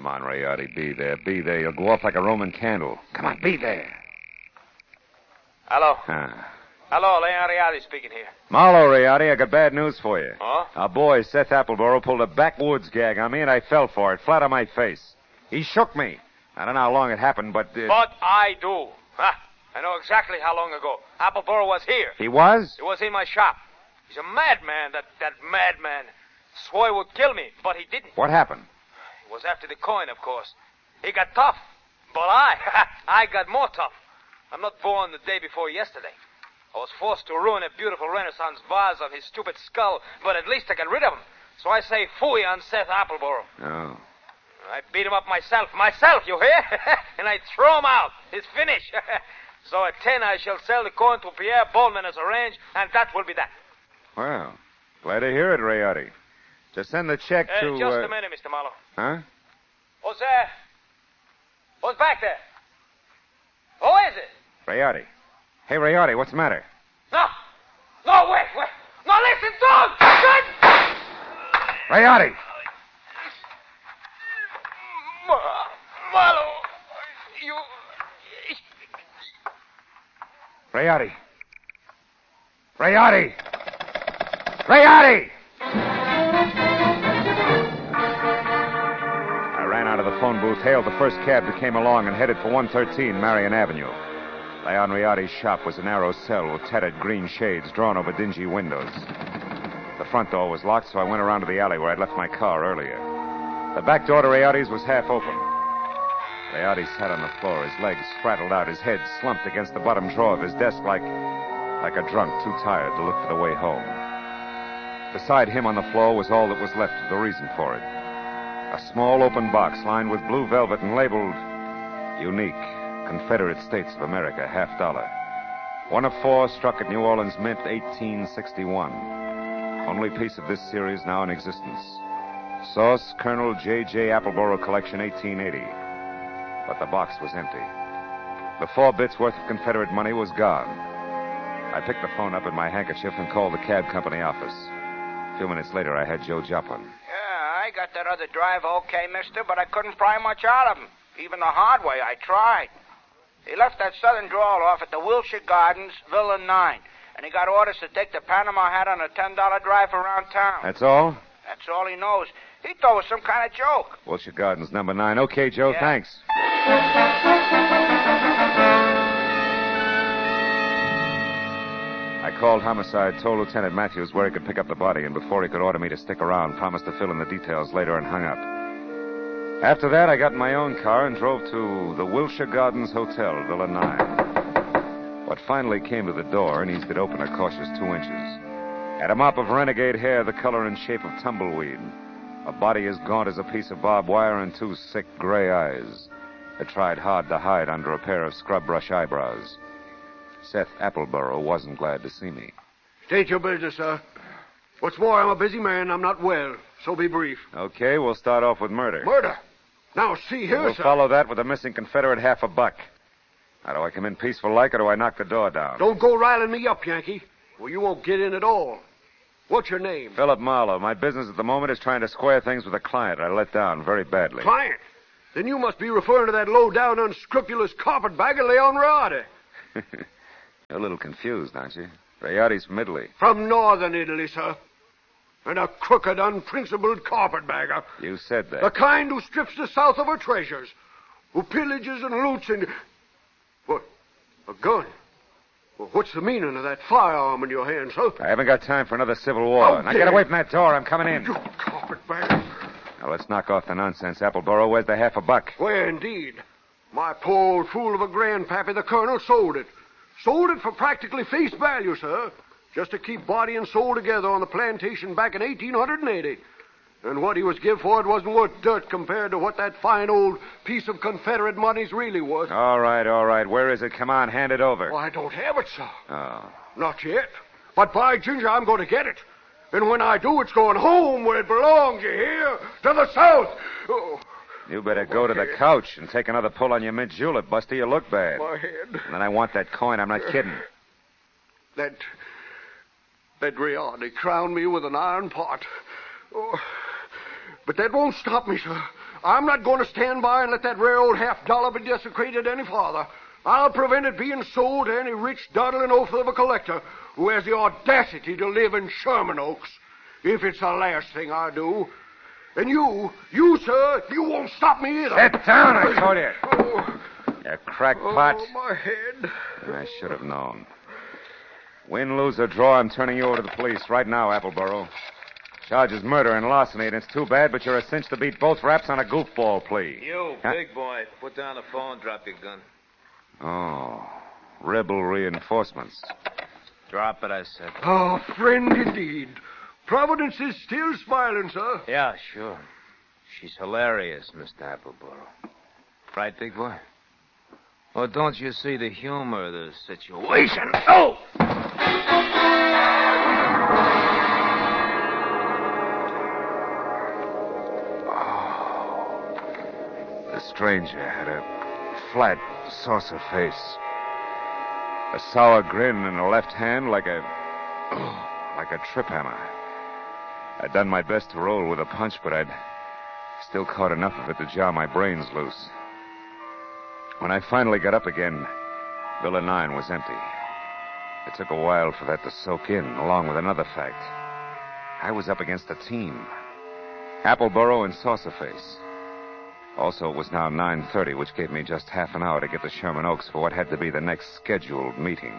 on, Rayardi, be there. Be there. You'll go off like a Roman candle. Come on, be there. Hello. Huh. Hello, Leon Rayardi speaking here. Marlo, Rayardi, I got bad news for you. Oh? Our boy, Seth Appleboro, pulled a backwoods gag on me, and I fell for it, flat on my face. He shook me. I don't know how long it happened, but... But I do. Huh? I know exactly how long ago. Appleboro was here. He was? He was in my shop. He's a madman, that madman. Swore he would kill me, but he didn't. What happened? He was after the coin, of course. He got tough. But I got more tough. I'm not born the day before yesterday. I was forced to ruin a beautiful Renaissance vase of his stupid skull, but at least I got rid of him. So I say phooey on Seth Appleboro. Oh. I beat him up myself, you hear? And I throw him out. It's finished. So at 10 I shall sell the coin to Pierre Baldwin as arranged, and that will be that. Well, glad to hear it, Rayardi. Just send the check to... Just a minute, Mr. Marlowe. Huh? Who's there? Who's back there? Who is it? Rayardi. Hey, Rayardi, what's the matter? No, wait. No, listen, don't! Rayardi! Marlowe, you... Rayardi! Rayardi! Rayardi! I ran out of the phone booth, hailed the first cab that came along, and headed for 113 Marion Avenue. Leon Rayardi's shop was a narrow cell with tattered green shades drawn over dingy windows. The front door was locked, so I went around to the alley where I'd left my car earlier. The back door to Rayardi's was half open. Rayardi sat on the floor, his legs spraddled out, his head slumped against the bottom drawer of his desk like a drunk too tired to look for the way home. Beside him on the floor was all that was left of the reason for it. A small open box lined with blue velvet and labeled Unique, Confederate States of America, $50. One of 4 struck at New Orleans Mint, 1861. Only piece of this series now in existence. Source, Colonel J.J. Appleboro Collection, 1880. But the box was empty. The 4 bits worth of Confederate money was gone. I picked the phone up in my handkerchief and called the cab company office. A few minutes later, I had Joe Joplin. Yeah, I got that other driver okay, mister, but I couldn't pry much out of him. Even the hard way, I tried. He left that southern drawl off at the Wilshire Gardens, Villa 9. And he got orders to take the Panama hat on a $10 drive around town. That's all? That's all he knows. He thought it was some kind of joke. Wilshire Gardens, number 9. Okay, Joe, Yeah. thanks. I called Homicide, told Lieutenant Matthews where he could pick up the body, and before he could order me to stick around, promised to fill in the details later and hung up. After that, I got in my own car and drove to the Wilshire Gardens Hotel, Villa 9. What finally came to the door and eased it open a cautious 2 inches. Had a mop of renegade hair the color and shape of tumbleweed. A body as gaunt as a piece of barbed wire and 2 sick gray eyes that tried hard to hide under a pair of scrub brush eyebrows. Seth Appleboro wasn't glad to see me. State your business, sir. What's more, I'm a busy man. I'm not well, so be brief. Okay, we'll start off with murder. Murder? Now, see here, We'll sir. follow that with a missing Confederate $50. Now, do I come in peaceful like, or do I knock the door down? Don't go riling me up, Yankee. Well, you won't get in at all. What's your name? Philip Marlowe. My business at the moment is trying to square things with a client I let down very badly. Client? Then you must be referring to that low-down, unscrupulous carpetbagger, Leon Rayardi. You're a little confused, aren't you? Rayardi's from Italy. From northern Italy, sir. And a crooked, unprincipled carpetbagger. You said that. The kind who strips the South of her treasures. Who pillages and loots and... What? A gun? Well, what's the meaning of that firearm in your hand, sir? I haven't got time for another civil war. How Now dare get away from that door. I'm coming in. You carpetbagger. Now let's knock off the nonsense, Appleboro. Where's the $50? Where, indeed? My poor old fool of a grandpappy, the colonel, sold it. Sold it for practically face value, sir. Just to keep body and soul together on the plantation back in 1880. And what he was give for it wasn't worth dirt compared to what that fine old piece of Confederate money's really worth. All right. Where is it? Come on, hand it over. Well, I don't have it, sir. Oh. Not yet. But by ginger, I'm going to get it. And when I do, it's going home where it belongs, you hear? To the South. Oh. You better go to the couch and take another pull on your mint julep, Buster. You look bad. My head. And then I want that coin. I'm not kidding. That Rayardi crowned me with an iron pot. Oh. But that won't stop me, sir. I'm not going to stand by and let that rare old $50 be desecrated any farther. I'll prevent it being sold to any rich, dawdling oaf of a collector who has the audacity to live in Sherman Oaks, if it's the last thing I do. And you, sir, you won't stop me either. Sit down, I told you. Oh, You crackpot. oh, my head. I should have known. Win, lose, or draw, I'm turning you over to the police right now, Appleboro. Charge is murder and larceny, and it's too bad, but you're a cinch to beat both raps on a goofball plea. You, Huh? big boy, put down the phone, drop your gun. Oh, rebel reinforcements. Drop it, I said. Oh, friend indeed. Providence is still smiling, sir. Yeah, sure. She's hilarious, Mr. Appleboro. Right, big boy? Or don't you see the humor of the situation? Oh! The stranger had a flat, saucer face. A sour grin in the left hand like a trip hammer. I'd done my best to roll with a punch, but I'd still caught enough of it to jar my brains loose. When I finally got up again, Villa 9 was empty. It took a while for that to soak in, along with another fact. I was up against a team. Appleboro and Saucerface. Also, it was now 9:30, which gave me just half an hour to get to Sherman Oaks for what had to be the next scheduled meeting.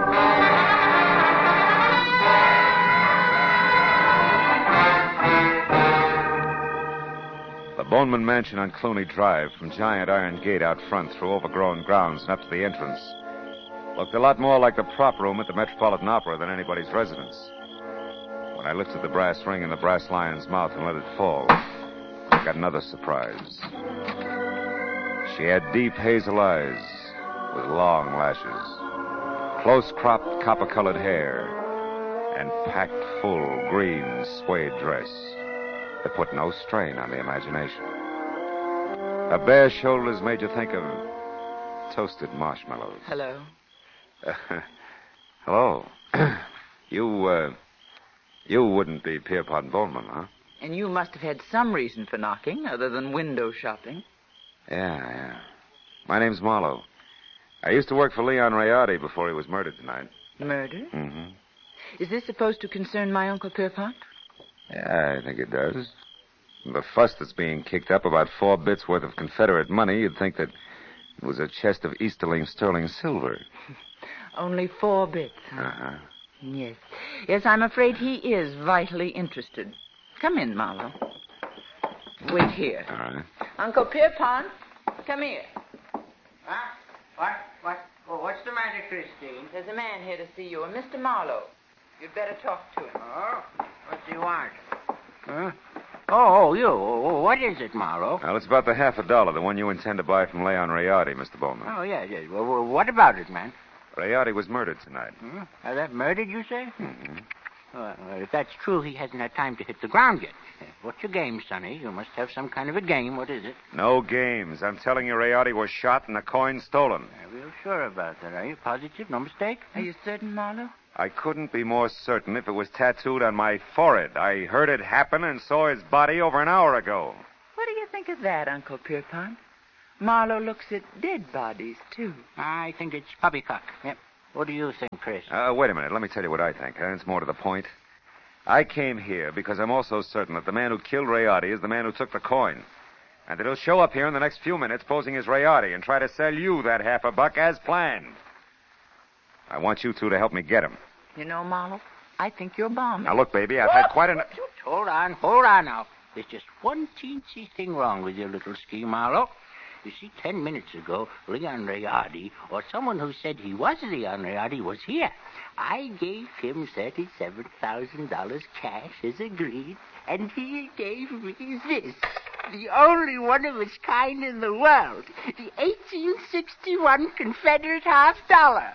The Boneman Mansion on Clooney Drive, from giant iron gate out front through overgrown grounds and up to the entrance, looked a lot more like the prop room at the Metropolitan Opera than anybody's residence. When I lifted the brass ring in the brass lion's mouth and let it fall, I got another surprise. She had deep hazel eyes with long lashes, close-cropped copper-colored hair, and packed full green suede dress that put no strain on the imagination. Her bare shoulders made you think of toasted marshmallows. Hello. Hello. You wouldn't be Pierpont Bowman, huh? And you must have had some reason for knocking, other than window shopping. Yeah. My name's Marlowe. I used to work for Leon Rayardi before he was murdered tonight. Murder? Mm-hmm. Is this supposed to concern my Uncle Pierpont? Yeah, I think it does. The fuss that's being kicked up about 4 bits worth of Confederate money, you'd think that it was a chest of Easterling sterling silver. Only 4 bits. Huh? Uh-huh. Yes. Yes, I'm afraid he is vitally interested. Come in, Marlowe. Wait here. All right. Uncle Pierpont, come here. Huh? What's the matter, Christine? There's a man here to see you, a Mr. Marlowe. You'd better talk to him. Oh? What do you want? Huh? Oh, you. What is it, Marlowe? Well, it's about the $50, the one you intend to buy from Leon Rayardi, Mr. Bowman. Oh, yes. Well, what about it, man? Rayardi was murdered tonight. Hmm? That murdered, you say? Mm-hmm. If that's true, he hasn't had time to hit the ground yet. What's your game, Sonny? You must have some kind of a game. What is it? No games. I'm telling you, Rayardi was shot and the coin stolen. Real sure about that, are you? Positive? No mistake? Are you certain, Marlowe? I couldn't be more certain if it was tattooed on my forehead. I heard it happen and saw his body over an hour ago. What do you think of that, Uncle Pierpont? Marlowe looks at dead bodies, too. I think it's poppycock. Yep. What do you think, Chris? Wait a minute. Let me tell you what I think. It's more to the point. I came here because I'm also certain that the man who killed Rayardi is the man who took the coin. And that he'll show up here in the next few minutes posing as Rayardi and try to sell you that $50 as planned. I want you two to help me get him. You know, Marlowe, I think you're bombing. Now, look, baby, I've had quite enough... Hold on now. There's just one teensy thing wrong with your little scheme, Marlowe. You see, 10 minutes ago, Leon Rayardi, or someone who said he was Leon Rayardi, was here. I gave him $37,000 cash as agreed, and he gave me this. The only one of its kind in the world. The 1861 Confederate $50.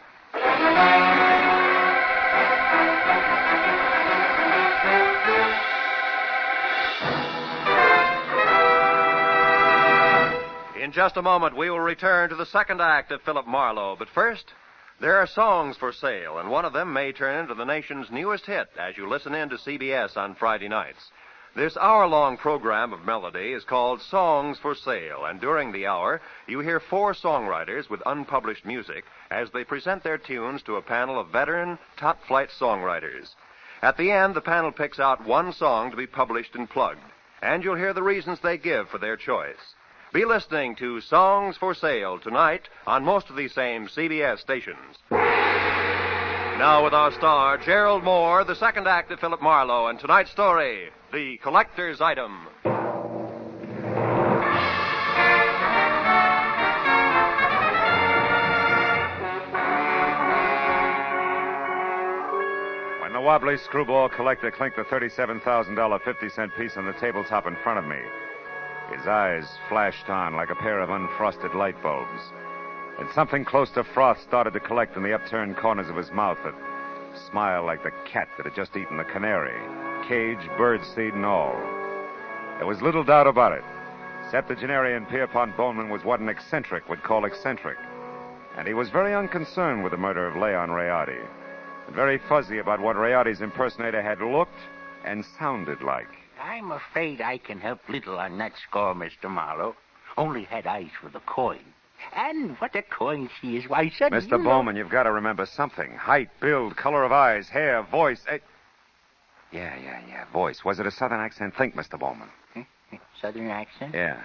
In just a moment, we will return to the second act of Philip Marlowe. But first, there are songs for sale, and one of them may turn into the nation's newest hit as you listen in to CBS on Friday nights. This hour-long program of melody is called Songs for Sale, and during the hour, you hear 4 songwriters with unpublished music as they present their tunes to a panel of veteran, top-flight songwriters. At the end, the panel picks out one song to be published and plugged, and you'll hear the reasons they give for their choice. Be listening to Songs for Sale tonight on most of these same CBS stations. Now with our star, Gerald Moore, the second act of Philip Marlowe, and tonight's story, The Collector's Item. When the wobbly screwball collector clinked the $37,000 50-cent piece on the tabletop in front of me, his eyes flashed on like a pair of unfrosted light bulbs. And something close to froth started to collect in the upturned corners of his mouth that smiled like the cat that had just eaten the canary, cage, birdseed, and all. There was little doubt about it. Septuagenarian Pierpont Bowman was what an eccentric would call eccentric. And he was very unconcerned with the murder of Leon Rayardi, and very fuzzy about what Rayardi's impersonator had looked and sounded like. I'm afraid I can help little on that score, Mr. Marlowe. Only had eyes for the coin. And what a coin she is. Why, son, Mr. Bowman, you've got to remember something. Height, build, color of eyes, hair, voice. Yeah, voice. Was it a southern accent? Think, Mr. Bowman. Southern accent? Yeah.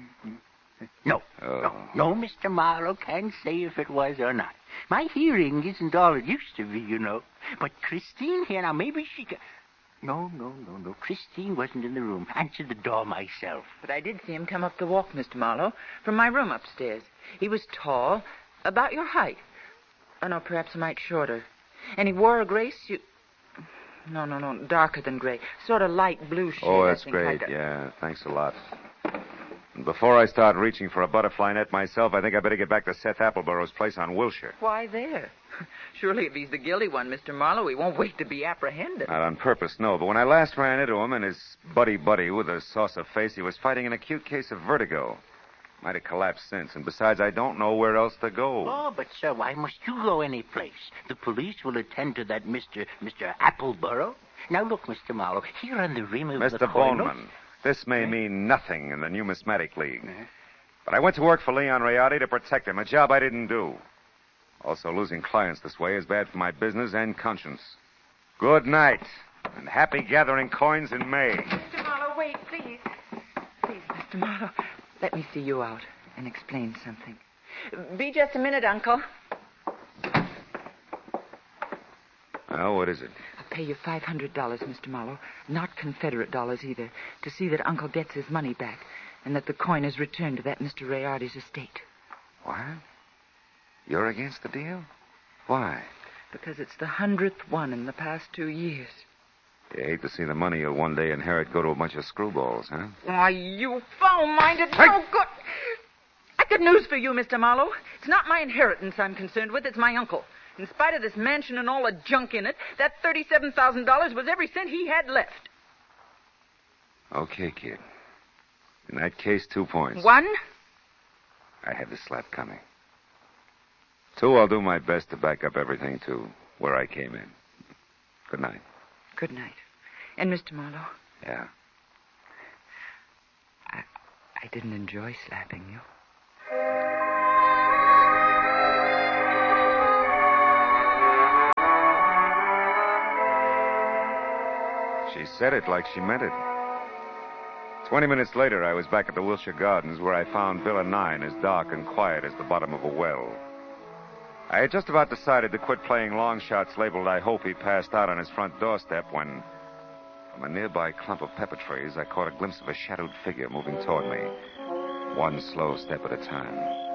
No, no, Mr. Marlowe can't say if it was or not. My hearing isn't all it used to be, you know. But Christine here, now maybe she can... No. Christine wasn't in the room. Answered the door myself. But I did see him come up the walk, Mr. Marlowe, from my room upstairs. He was tall, about your height. Oh, no, perhaps a mite shorter. And he wore a gray suit. No, darker than gray. Sort of light blue shade. Oh, that's I think, great. like Yeah, thanks a lot. And before I start reaching for a butterfly net myself, I think I better get back to Seth Appleborough's place on Wilshire. Why there? Surely if he's the guilty one, Mr. Marlowe, he won't wait to be apprehended. Not on purpose, no. But when I last ran into him and his buddy with a saucer face, he was fighting an acute case of vertigo. Might have collapsed since. And besides, I don't know where else to go. Oh, but, sir, why must you go any place? The police will attend to that Mr. Appleborough. Now, look, Mr. Marlowe, here on the rim of the Mr. coin... Bowman, this may mean nothing in the Numismatic League. But I went to work for Leon Rayardi to protect him, a job I didn't do. Also, losing clients this way is bad for my business and conscience. Good night, and happy gathering coins in May. Mr. Marlowe, wait, please. Please, Mr. Marlowe, let me see you out and explain something. Be just a minute, Uncle. Well, what is it? I'll pay you $500, Mr. Marlowe, not Confederate dollars either, to see that Uncle gets his money back and that the coin is returned to that Mr. Rayardi's estate. What? You're against the deal? Why? Because it's the 100th one in the past 2 years. You hate to see the money you'll one day inherit go to a bunch of screwballs, huh? Why, you foul-minded, no good... I got news for you, Mr. Marlowe. It's not my inheritance I'm concerned with, it's my uncle. In spite of this mansion and all the junk in it, that $37,000 was every cent he had left. Okay, kid. In that case, 2 points. 1? I had the slap coming. 2, I'll do my best to back up everything to where I came in. Good night. Good night. And, Mr. Marlowe? Yeah. I didn't enjoy slapping you. She said it like she meant it. 20 minutes later, I was back at the Wilshire Gardens where I found Villa 9 as dark and quiet as the bottom of a well. I had just about decided to quit playing long shots labeled I hope he passed out on his front doorstep when, from a nearby clump of pepper trees, I caught a glimpse of a shadowed figure moving toward me, one slow step at a time.